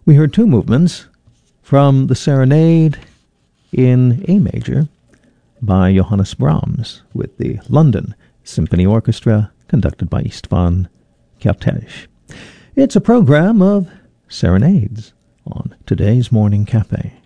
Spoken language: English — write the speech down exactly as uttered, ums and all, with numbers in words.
We heard two movements from the Serenade in A major by Johannes Brahms with the London Symphony Orchestra conducted by Istvan Kertész. It's a program of serenades on today's Morning Cafe.